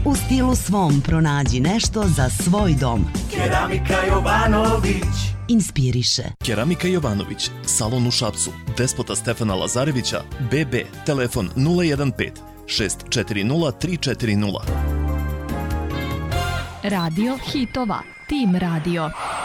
U stilu svom pronađi nešto za svoj dom. Keramika Jovanović inspiriše. Keramika Jovanović, salon u Šapcu, Despota Stefana Lazarevića, BB, telefon 015 640 340. Radio hitova, Tim Radio.